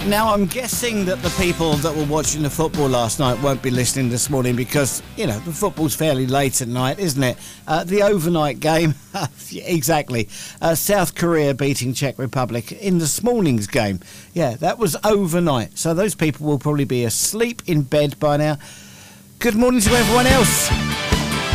Now, I'm guessing that the people that were watching the football last night won't be listening this morning because, you know, the football's fairly late at night, isn't it? The overnight game, exactly. South Korea beating Czech Republic in this morning's game. Yeah, that was overnight. So those people will probably be asleep in bed by now. Good morning to everyone else.